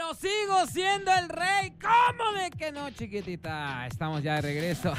no, sigo siendo el rey. ¿Cómo de que no, chiquitita? Estamos ya de regreso.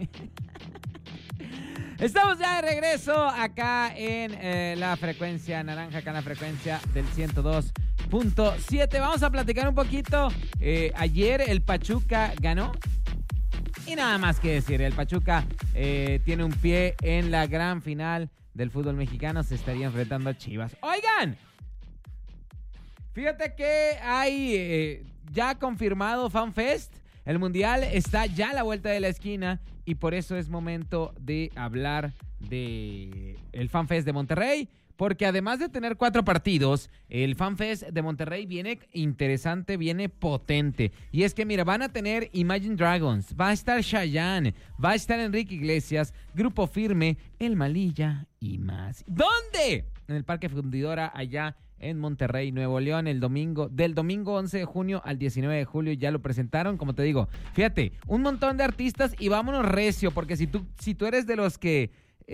Estamos ya de regreso acá en la frecuencia naranja, acá en la frecuencia del 102.7. Vamos a platicar un poquito. Ayer el Pachuca ganó. Y nada más que decir, el Pachuca tiene un pie en la gran final del fútbol mexicano. Se estaría enfrentando a Chivas. ¡Oigan! Fíjate que hay ya confirmado FanFest. El Mundial está ya a la vuelta de la esquina y por eso es momento de hablar de el FanFest de Monterrey. Porque además de tener 4 partidos, el FanFest de Monterrey viene interesante, viene potente. Y es que, mira, van a tener Imagine Dragons, va a estar Chayanne, va a estar Enrique Iglesias, Grupo Firme, El Malilla y más. ¿Dónde? En el Parque Fundidora, allá en Monterrey, Nuevo León, del domingo 11 de junio al 19 de julio. Ya lo presentaron, como te digo. Fíjate, un montón de artistas y vámonos recio, porque si tú eres de los que...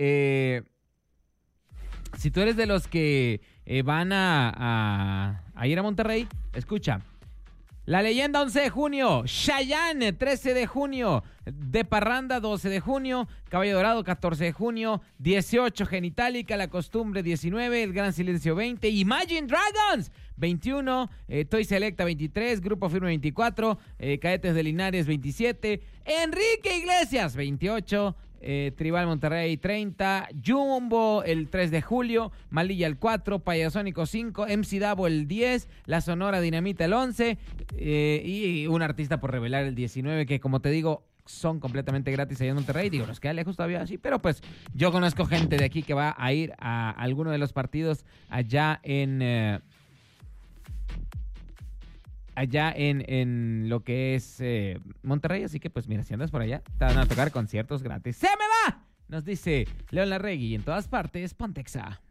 Si tú eres de los que van a ir a Monterrey, escucha. La Leyenda 11 de junio, Chayanne 13 de junio, De Parranda 12 de junio, Caballo Dorado 14 de junio, 18 Genitalica, La Costumbre 19, El Gran Silencio 20, Imagine Dragons 21, Toy Selecta 23, Grupo Firme 24, Cadetes de Linares 27, Enrique Iglesias 28, Tribal Monterrey 30, Jumbo el 3 de julio, Malilla el 4, Payasónico 5, MC Davo el 10, La Sonora Dinamita el 11 y un artista por revelar el 19, que como te digo son completamente gratis allá en Monterrey. Digo, nos queda lejos todavía, sí, pero pues yo conozco gente de aquí que va a ir a alguno de los partidos allá en lo que es Monterrey, así que pues mira, si andas por allá, te van a tocar conciertos gratis. ¡Se me va! Nos dice León Larregui, y en todas partes, Pontexa.